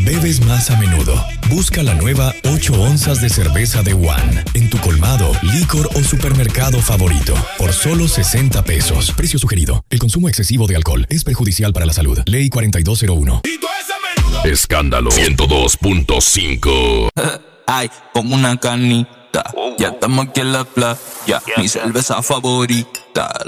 bebes más a menudo. Busca la nueva 8 onzas de cerveza de One en tu colmado, licor o supermercado favorito por solo 60 pesos. Precio sugerido. El consumo excesivo de alcohol es perjudicial para la salud. Ley 4201. Escándalo 102.5. Ay, como una canita. Ya estamos aquí en la playa. Mi cerveza favorita.